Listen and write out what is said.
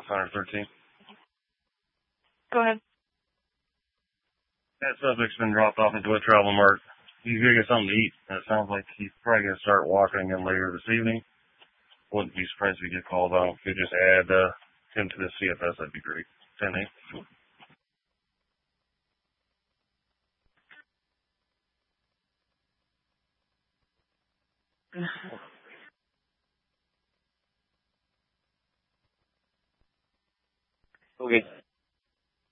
113. Go ahead. That subject's been dropped off into a travel mart. He's gonna get something to eat, and it sounds like he's probably gonna start walking in later this evening. Wouldn't be surprised if we get called out. If you just add him to the CFS, that'd be great. 10-8. Okay.